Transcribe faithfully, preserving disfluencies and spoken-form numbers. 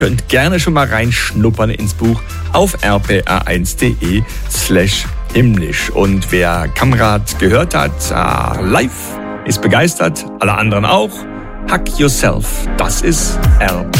Könnt gerne schon mal reinschnuppern ins Buch auf r p r eins punkt d e slash himmlisch. Und wer Kamrat gehört hat, ah, live, ist begeistert, alle anderen auch. Hack Yourself, das ist R P